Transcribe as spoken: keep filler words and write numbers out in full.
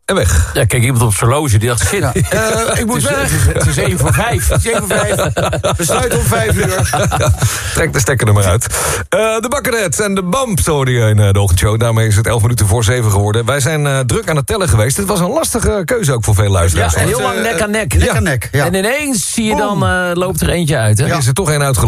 En weg. Ja, kijk, iemand op zijn horloge die dacht, shit, ja. uh, ik moet het is, weg. Het is één voor vijf. Het is één voor vijf. We sluiten om vijf uur. Trek de stekker er maar uit. Uh, de Bakkernet en de Bamp, zo hoorde je in uh, de ochtendshow. Daarmee is het elf minuten voor zeven geworden. Wij zijn uh, druk aan het tellen geweest. Het was een lastige keuze ook voor veel luisteraars. Ja, en heel Want, lang uh, nek aan nek. Nek aan nek, ja. En ineens zie je dan, uh, loopt er eentje uit. Hè? Er is er toch één uitgelopen.